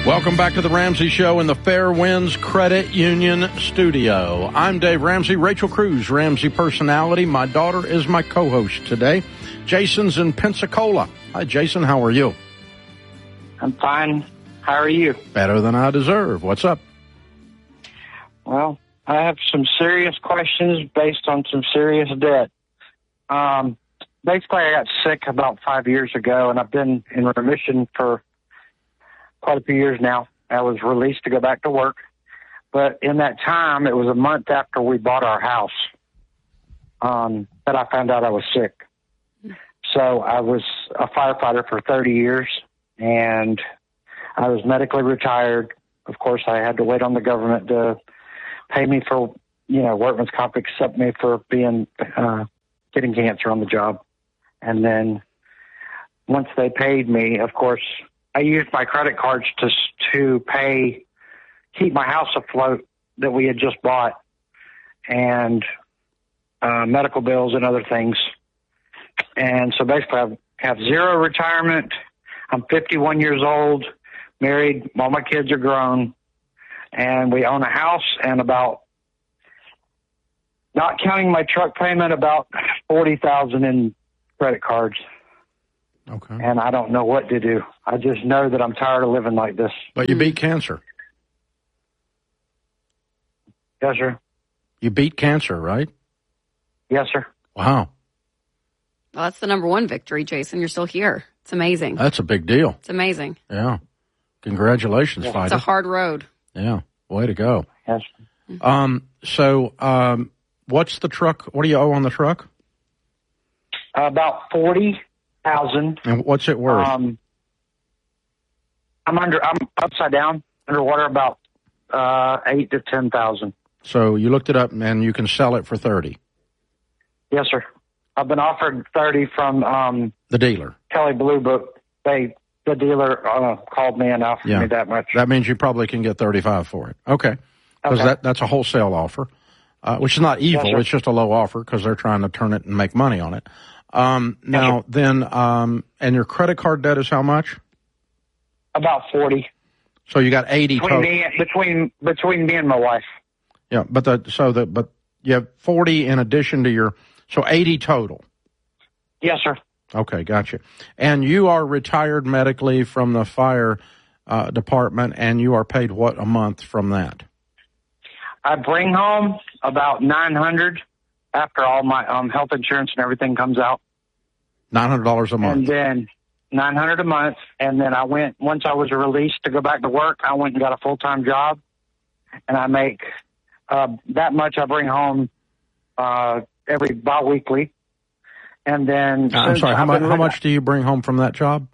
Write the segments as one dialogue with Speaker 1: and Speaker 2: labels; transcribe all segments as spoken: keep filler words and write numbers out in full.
Speaker 1: Welcome back to the Ramsey Show in the Fair Winds Credit Union studio. I'm Dave Ramsey. Rachel Cruz, Ramsey personality. My daughter is my co-host today. Jason's in Pensacola. Hi, Jason. How are you?
Speaker 2: I'm fine. How are you?
Speaker 1: Better than I deserve. What's up?
Speaker 2: Well, I have some serious questions based on some serious debt. Um, basically, I got sick about five years ago, and I've been in remission for quite a few years now. I was released to go back to work. But in that time, it was a month after we bought our house um, that I found out I was sick. So I was a firefighter for thirty years, and I was medically retired. Of course, I had to wait on the government to pay me for, you know, workman's comp, accept me for being, uh, getting cancer on the job. And then once they paid me, of course, I used my credit cards to to pay, keep my house afloat that we had just bought, and uh, medical bills and other things. And so basically, I have zero retirement. I'm fifty-one years old, married. All my kids are grown, and we own a house and about, not counting my truck payment, about forty thousand in credit cards.
Speaker 1: Okay.
Speaker 2: And I don't know what to do. I just know that I'm tired of living like this.
Speaker 1: But you beat cancer.
Speaker 2: Yes, sir.
Speaker 1: You beat cancer, right?
Speaker 2: Yes, sir.
Speaker 1: Wow.
Speaker 3: Well, that's the number one victory, Jason. You're still here. It's amazing.
Speaker 1: That's a big deal.
Speaker 3: It's amazing.
Speaker 1: Yeah. Congratulations,
Speaker 2: Yeah.
Speaker 1: fighter.
Speaker 3: It's a hard road.
Speaker 1: Yeah. Way to go.
Speaker 2: Yes.
Speaker 1: Um. So, um, what's the truck? What do you owe on the truck?
Speaker 2: Uh, about forty thousand.
Speaker 1: And what's it worth?
Speaker 2: Um, I'm under. I'm upside down, underwater, about uh, eight to ten thousand.
Speaker 1: So you looked it up, and you can sell it for thirty.
Speaker 2: Yes, sir. I've been offered thirty from um,
Speaker 1: The dealer.
Speaker 2: Kelly Blue Book. They, the dealer, uh, called me and offered
Speaker 1: Yeah.
Speaker 2: me that much.
Speaker 1: That means you probably can get thirty-five for it. Okay. Because
Speaker 2: Okay.
Speaker 1: that, that's a wholesale offer, uh, which is not evil.
Speaker 2: Yes, sir.
Speaker 1: It's just a low offer because they're trying to turn it and make money on it. Um, now,
Speaker 2: Yes,
Speaker 1: then, um, and your credit card debt is how much?
Speaker 2: About forty
Speaker 1: So you got eighty
Speaker 2: between
Speaker 1: total.
Speaker 2: me, between between me and my wife.
Speaker 1: Yeah, but the so the but you have forty in addition to your so eighty total.
Speaker 2: Yes, sir.
Speaker 1: Okay, gotcha. And you are retired medically from the fire uh, department, and you are paid what a month from that?
Speaker 2: I bring home about nine hundred after all my um, health insurance and everything comes out.
Speaker 1: Nine hundred dollars a month.
Speaker 2: And then nine hundred a month. And then I went, once I was released to go back to work, I went and got a full-time job, and I make uh, that much I bring home uh, every biweekly. And then
Speaker 1: Uh, I'm
Speaker 2: since
Speaker 1: sorry. How
Speaker 2: I've
Speaker 1: much?
Speaker 2: been
Speaker 1: How
Speaker 2: living-
Speaker 1: much do you bring home from that job?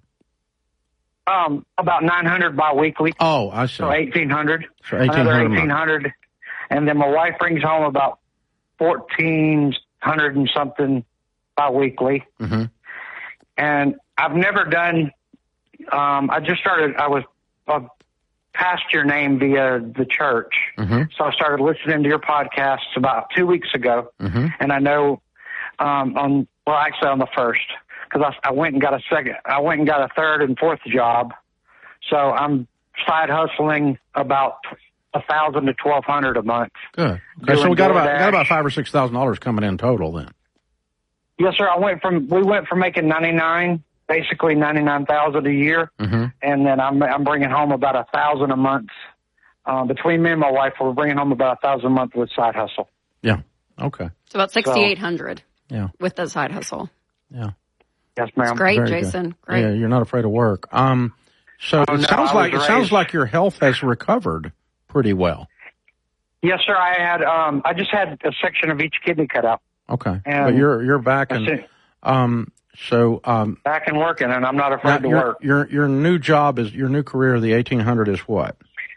Speaker 2: Um, about nine hundred biweekly.
Speaker 1: Oh, I see.
Speaker 2: So eighteen hundred.
Speaker 1: So eighteen
Speaker 2: Another
Speaker 1: hundred a
Speaker 2: eighteen
Speaker 1: month.
Speaker 2: hundred. And then my wife brings home about fourteen hundred and something biweekly.
Speaker 1: Mm-hmm.
Speaker 2: And I've never done, um, I just started, I was uh, passed your name via the church.
Speaker 1: Mm-hmm.
Speaker 2: So I started listening to your podcasts about two weeks ago.
Speaker 1: Mm-hmm.
Speaker 2: And I know, um, on, well, actually on the first, because I, I went and got a second, I went and got a third and fourth job. So I'm side hustling about a thousand to twelve hundred a month.
Speaker 1: Good. Okay, so
Speaker 2: Doing
Speaker 1: we got about
Speaker 2: DoorDash.
Speaker 1: got about five or six thousand dollars coming in total then.
Speaker 2: Yes, sir. I went from, we went from making ninety-nine, basically ninety-nine thousand a year.
Speaker 1: Mm-hmm.
Speaker 2: And then I'm, I'm bringing home about a thousand a month. Um, between me and my wife, we're bringing home about a thousand a month with side hustle.
Speaker 1: Yeah. Okay.
Speaker 3: It's about sixty-eight hundred
Speaker 1: Yeah.
Speaker 3: with the side hustle.
Speaker 1: Yeah.
Speaker 2: Yes, ma'am.
Speaker 3: Great,
Speaker 1: Very good.
Speaker 3: Jason. Great.
Speaker 1: Yeah, you're not afraid of work. Um, so
Speaker 2: Oh,
Speaker 1: it
Speaker 2: no,
Speaker 1: sounds
Speaker 2: I
Speaker 1: like it
Speaker 2: was
Speaker 1: sounds
Speaker 2: raised-
Speaker 1: like your health has recovered pretty well.
Speaker 2: Yes, sir. I had, um, I just had a section of each kidney cut out.
Speaker 1: Okay.
Speaker 2: And
Speaker 1: but you're you're back
Speaker 2: That's
Speaker 1: and
Speaker 2: it.
Speaker 1: um so um
Speaker 2: Back and working, and I'm not
Speaker 1: now
Speaker 2: afraid to
Speaker 1: your,
Speaker 2: work.
Speaker 1: your your new job is your new career, the eighteen hundred, is what?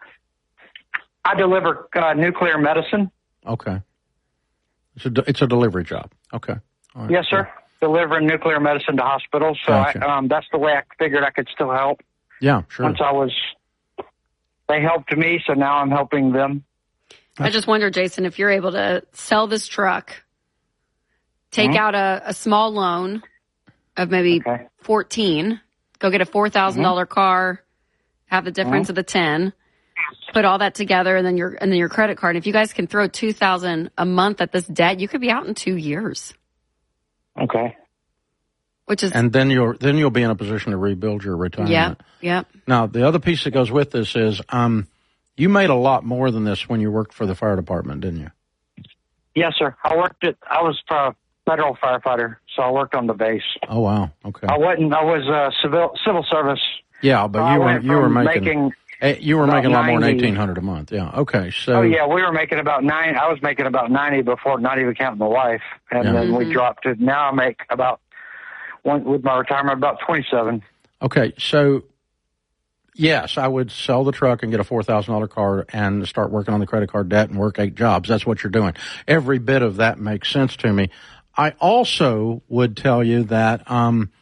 Speaker 2: I deliver uh, nuclear medicine.
Speaker 1: Okay. It's a de- it's a delivery job. Okay. All right.
Speaker 2: Yes, sir. Delivering nuclear medicine to hospitals. So
Speaker 1: Gotcha.
Speaker 2: I, um, that's the way I figured I could still help.
Speaker 1: Yeah, sure.
Speaker 2: Once I was, they helped me, so now I'm helping them.
Speaker 3: I just wonder, Jason, if you're able to sell this truck, take
Speaker 2: Mhm.
Speaker 3: out a, a small loan of maybe
Speaker 2: Okay.
Speaker 3: fourteen, go get a four thousand dollars car, have the difference mm-hmm. of the ten, put all that together, and then your and then your credit card. If you guys can throw two thousand a month at this debt, you could be out in two years.
Speaker 2: Okay.
Speaker 3: Which is
Speaker 1: and then you'll then you'll be in a position to rebuild your retirement.
Speaker 3: Yep. Yep.
Speaker 1: Now the other piece that goes with this is um, you made a lot more than this when you worked for the fire department, didn't you?
Speaker 2: Yes, sir. I worked at. I was a federal firefighter, so I worked on the base.
Speaker 1: Oh wow. Okay.
Speaker 2: I wasn't. I was uh, civil civil service.
Speaker 1: Yeah, but you were you were making.
Speaker 2: making
Speaker 1: You were making a lot more than eighteen hundred a month. Yeah. Okay. So.
Speaker 2: Oh yeah, we were making about nine. I was making about ninety before, not even counting the wife, and
Speaker 1: yeah.
Speaker 2: then
Speaker 3: mm-hmm.
Speaker 2: we dropped it. Now I make about one with my retirement about twenty-seven.
Speaker 1: Okay. So, yes, I would sell the truck and get a four thousand dollar car and start working on the credit card debt and work eight jobs. That's what you're doing. Every bit of that makes sense to me. I also would tell you that um,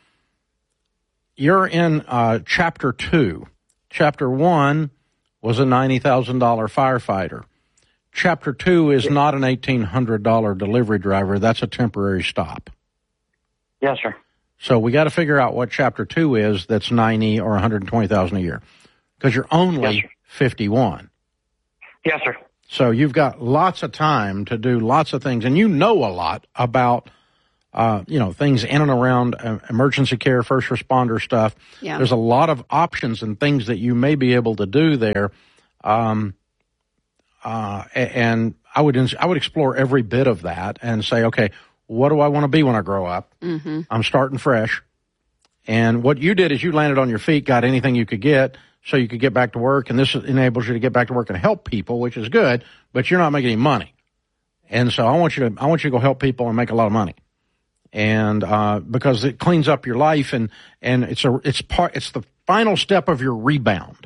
Speaker 1: you're in uh, chapter two. Chapter one was a ninety thousand dollars firefighter. Chapter two is not an eighteen hundred dollars delivery driver. That's a temporary stop.
Speaker 2: Yes, sir.
Speaker 1: So we got to figure out what chapter two is that's ninety or one hundred twenty thousand dollars a year because you're only
Speaker 2: yes,
Speaker 1: fifty-one.
Speaker 2: Yes, sir.
Speaker 1: So you've got lots of time to do lots of things, and you know a lot about Uh, you know, things in and around uh, emergency care, first responder stuff.
Speaker 3: Yeah.
Speaker 1: There's a lot of options and things that you may be able to do there. Um, uh, and I would, I would explore every bit of that and say, okay, what do I want to be when I grow up?
Speaker 3: Mm-hmm.
Speaker 1: I'm starting fresh. And what you did is you landed on your feet, got anything you could get so you could get back to work. And this enables you to get back to work and help people, which is good, but you're not making any money. And so I want you to, I want you to go help people and make a lot of money. And, uh, because it cleans up your life and, and it's a, it's part, it's the final step of your rebound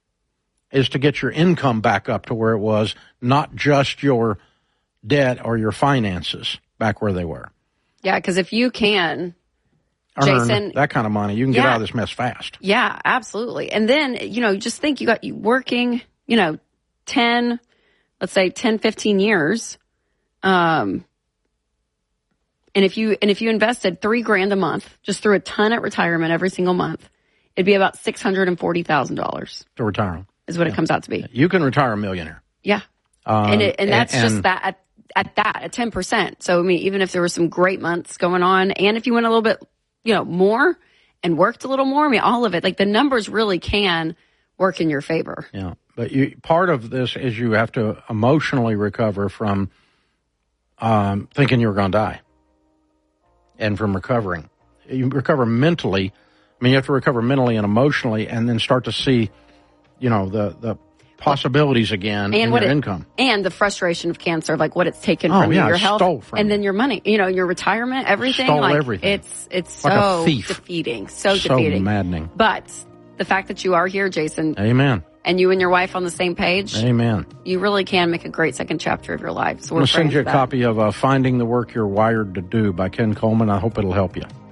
Speaker 1: is to get your income back up to where it was, not just your debt or your finances back where they were.
Speaker 3: Yeah. Cause if you can,
Speaker 1: Earn
Speaker 3: Jason,
Speaker 1: that kind of money, you can get
Speaker 3: yeah,
Speaker 1: out of this mess fast.
Speaker 3: Yeah, absolutely. And then, you know, just think you got you working, you know, ten, let's say ten, fifteen years. Um, And if you and if you invested three grand a month, just threw a ton at retirement every single month, it'd be about six hundred and forty thousand dollars
Speaker 1: To retire.
Speaker 3: Is what
Speaker 1: yeah.
Speaker 3: it comes out to be.
Speaker 1: You can retire a millionaire.
Speaker 3: Yeah,
Speaker 1: um,
Speaker 3: and it, and that's
Speaker 1: and,
Speaker 3: just that at, at that at ten percent. So I mean, even if there were some great months going on, and if you went a little bit, you know, more and worked a little more, I mean, all of it, like the numbers really can work in your favor.
Speaker 1: Yeah, but you, part of this is you have to emotionally recover from um, thinking you were going to die. And from recovering. You recover mentally. I mean, you have to recover mentally and emotionally and then start to see, you know, the, the possibilities again
Speaker 3: and
Speaker 1: in
Speaker 3: what
Speaker 1: your
Speaker 3: it,
Speaker 1: income.
Speaker 3: And the frustration of cancer, like what it's taken
Speaker 1: oh,
Speaker 3: from
Speaker 1: yeah,
Speaker 3: you, your
Speaker 1: it
Speaker 3: health,
Speaker 1: stole from
Speaker 3: and
Speaker 1: you.
Speaker 3: then your money, you know, your retirement, everything.
Speaker 1: Stole
Speaker 3: like,
Speaker 1: everything.
Speaker 3: It's, it's
Speaker 1: like
Speaker 3: so
Speaker 1: a thief.
Speaker 3: defeating, so,
Speaker 1: so
Speaker 3: defeating.
Speaker 1: maddening.
Speaker 3: But the fact that you are here, Jason.
Speaker 1: Amen.
Speaker 3: And you and your wife on the same page.
Speaker 1: Amen.
Speaker 3: You really can make a great second chapter of your life. So
Speaker 1: I'm going to send you a copy of uh, Finding the Work You're Wired to Do by Ken Coleman. I hope it'll help you.